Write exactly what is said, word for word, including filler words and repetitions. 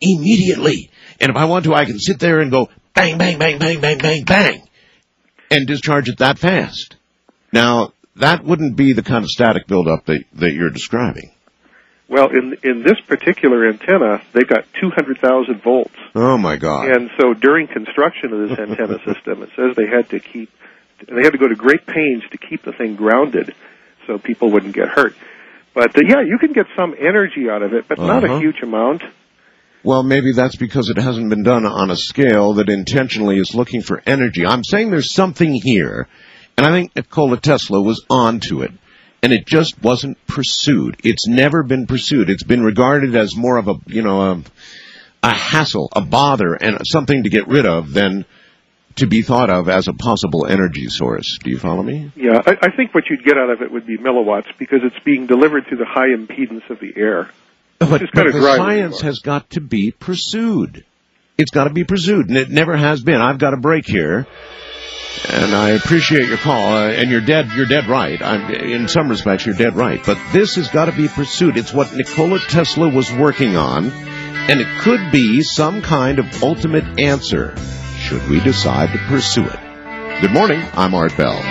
immediately. And if I want to, I can sit there and go bang, bang, bang, bang, bang, bang, bang, and discharge it that fast. Now, that wouldn't be the kind of static buildup that, that you're describing. Well, in in this particular antenna, they got two hundred thousand volts. Oh, my God. And so during construction of this antenna system, it says they had to keep, they had to go to great pains to keep the thing grounded so people wouldn't get hurt. But, uh, yeah, you can get some energy out of it, but uh-huh. not a huge amount. Well, maybe that's because it hasn't been done on a scale that intentionally is looking for energy. I'm saying there's something here, and I think Nikola Tesla was onto it. And it just wasn't pursued. It's never been pursued. It's been regarded as more of a, you know, a, a hassle, a bother, and something to get rid of than to be thought of as a possible energy source. Do you follow me? Yeah, I, I think what you'd get out of it would be milliwatts because it's being delivered through the high impedance of the air. But, but the science has got to be pursued. It's got to be pursued, and it never has been. I've got a break here. And I appreciate your call, uh, and you're dead, you're dead right. I'm, in some respects, you're dead right. But this has got to be pursued. It's what Nikola Tesla was working on, and it could be some kind of ultimate answer, should we decide to pursue it. Good morning, I'm Art Bell.